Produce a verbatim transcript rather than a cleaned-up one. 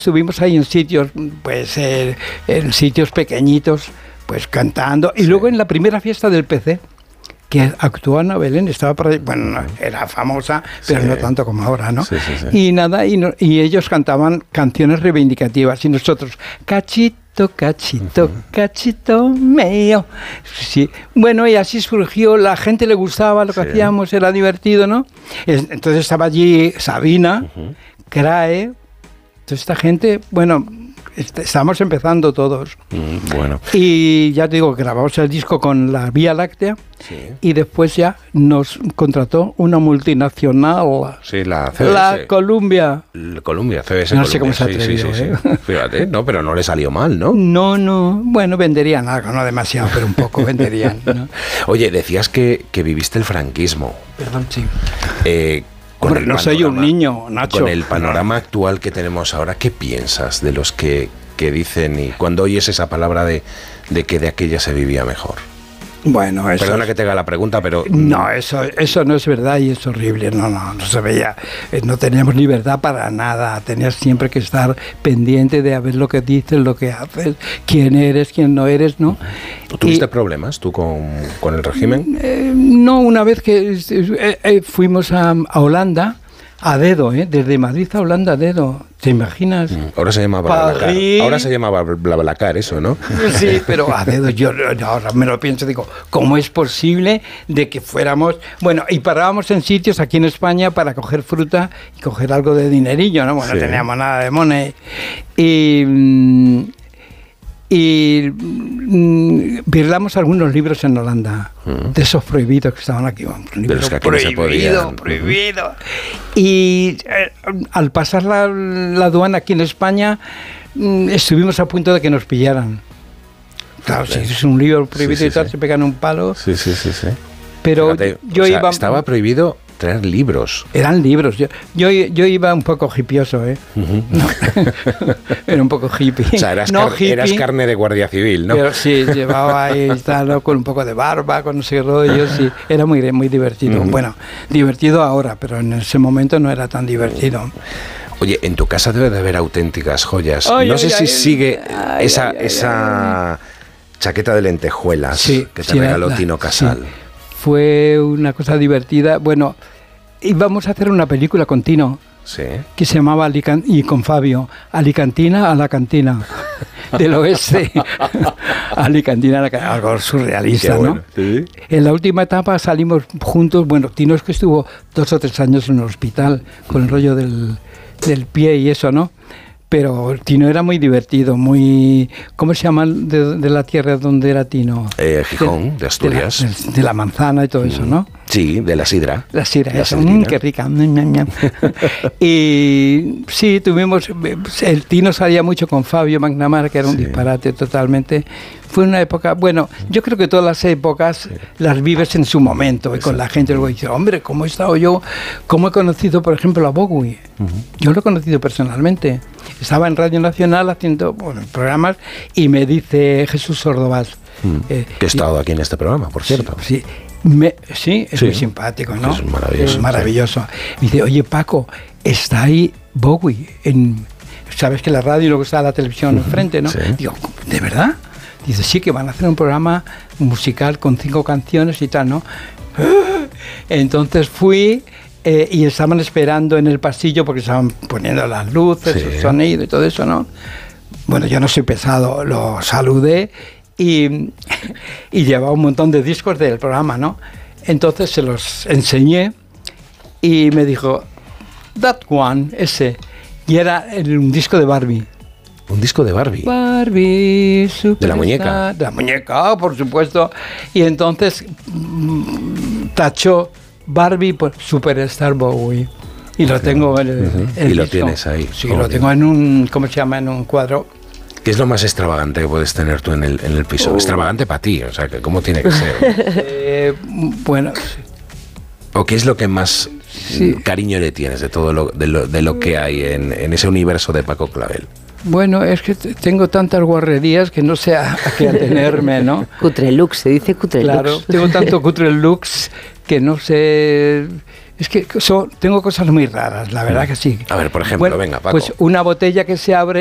Estuvimos ahí en sitios, pues eh, en sitios pequeñitos, pues cantando. Y sí. Luego en la primera fiesta del P C, que actuó Ana Belén, estaba por ahí, bueno, no, era famosa, pero sí. No tanto como ahora, ¿no? Sí, sí, sí. Y nada, y, no, y ellos cantaban canciones reivindicativas, y nosotros, cachito, cachito, uh-huh. cachito mío. Sí. Bueno, y así surgió, la gente le gustaba lo que sí. hacíamos, era divertido, ¿no? Entonces estaba allí Sabina, uh-huh. Crae, toda esta gente, bueno, estamos empezando todos. Mm, bueno. Y ya te digo, grabamos el disco con la Vía Láctea sí. Y después ya nos contrató una multinacional. Sí, la C B S. La Columbia. La Columbia, C B S. No Columbia. sé cómo se atrevió, sí, sí, sí, ¿eh? sí. Fíjate, no, pero no le salió mal, ¿no? No, no. Bueno, venderían algo, no demasiado, pero un poco venderían, ¿no? Oye, decías que, que viviste el franquismo. Perdón, sí. Eh, Con Hombre, no soy un niño, Nacho. Con el panorama actual que tenemos ahora, ¿qué piensas de los que, que dicen y cuando oyes esa palabra de, de que de aquella se vivía mejor? Bueno, eso... Perdona que te haga la pregunta, pero... No, eso, eso no es verdad y es horrible. No, no, no se veía. No teníamos libertad para nada. Tenías siempre que estar pendiente de a ver lo que dices, lo que haces, quién eres, quién no eres, ¿no? ¿Tuviste y, problemas tú con, con el régimen? Eh, no, una vez que eh, eh, fuimos a, a Holanda, a dedo, ¿eh? Desde Madrid a Holanda a dedo. ¿Te imaginas? Ahora se llama BlaBlaCar. Ahora se llama BlaBlaCar eso, ¿no? Sí, pero a dedo yo ahora me lo pienso, digo, ¿cómo es posible de que fuéramos... Bueno, y parábamos en sitios aquí en España para coger fruta y coger algo de dinerillo, ¿no? Bueno, sí. No teníamos nada de money. Y... Y mmm, virlamos algunos libros en Holanda, uh-huh. de esos prohibidos que estaban aquí. Un libro que aquí prohibido, no prohibido. Uh-huh. Y eh, al pasar la, la aduana aquí en España, mmm, estuvimos a punto de que nos pillaran. Claro, si es un libro prohibido sí, sí, y tal, sí. Se pegan un palo. Sí, sí, sí, sí. Pero Fíjate, yo o sea, iba... Estaba prohibido traer libros. Eran libros. Yo, yo, yo iba un poco hipioso, ¿eh? Uh-huh. No. Era un poco hippie. O sea, eras, no car- hippie, eras carne de guardia civil, ¿no? Pero sí, llevaba ahí, tal, con un poco de barba, con no sé qué rollo, sí. Era muy, muy divertido. Uh-huh. Bueno, divertido ahora, pero en ese momento no era tan divertido. Oye, en tu casa debe de haber auténticas joyas. Ay, no ay, sé ay, si ay, sigue ay, esa, ay, ay, esa ay. chaqueta de lentejuelas sí, que te sí, regaló la, Tino Casal. Sí. Fue una cosa divertida. Bueno, íbamos a hacer una película con Tino, sí. Que se llamaba Alicant- y con Fabio, Alicantina a la cantina del oeste. Alicantina a la cantina, algo surrealista, bueno, ¿no? ¿Sí? En la última etapa salimos juntos. Bueno, Tino es que estuvo dos o tres años en el hospital con el rollo del, del pie y eso, ¿no? Pero Tino era muy divertido, muy... ¿Cómo se llama de, de la tierra donde era Tino? Eh, Gijón, de, de Asturias. De la, de, de la manzana y todo eso, ¿no? Sí, de la sidra. La sidra, la eso, mmm, qué rica. Y sí, tuvimos... El Tino salía mucho con Fabio McNamara, que era un sí. disparate totalmente. Fue una época... Bueno, yo creo que todas las épocas sí. las vives en su momento. Y con la gente luego dice, hombre, ¿cómo he estado yo? ¿Cómo he conocido, por ejemplo, a Bowie? Uh-huh. Yo lo he conocido personalmente. Estaba en Radio Nacional haciendo bueno, programas y me dice Jesús Sordovás. Mm, eh, que ha estado y, aquí en este programa, por cierto. Sí, sí, me, sí es sí. muy simpático, ¿no? Es maravilloso. Es maravilloso. Sí. Me dice, oye Paco, está ahí Bowie. En, Sabes que la radio y luego está la televisión enfrente, ¿no? Sí. Digo, ¿de verdad? Dice, sí, que van a hacer un programa musical con cinco canciones y tal, ¿no? Entonces fui... Eh, y estaban esperando en el pasillo porque estaban poniendo las luces, sí. el sonido y todo eso, ¿no? Bueno, yo no soy pesado, lo saludé y, y llevaba un montón de discos del programa, ¿no? Entonces se los enseñé y me dijo, that one, ese. Y era un disco de Barbie. ¿Un disco de Barbie? Barbie, super ¿De la muñeca? De la muñeca, por supuesto. Y entonces mmm, tachó Barbie por Superstar Bowie. Y lo tengo en el, uh-huh. el Y lo disco. tienes ahí. Sí, lo tengo en un, ¿cómo se llama? En un cuadro. ¿Qué es lo más extravagante que puedes tener tú en el, en el piso? Uh. Extravagante para ti, o sea, que ¿cómo tiene que ser? eh, bueno. ¿O qué es lo que más sí. cariño le tienes de todo lo, de lo, de lo que hay en, en ese universo de Paco Clavel? Bueno, es que tengo tantas guarrerías que no sé a, a qué atenerme, ¿no? Cutrelux, se dice Cutrelux. Claro, tengo tanto Cutrelux que no sé... Es que son, tengo cosas muy raras, la verdad que sí. A ver, por ejemplo, bueno, venga, Paco. Pues una botella que se abre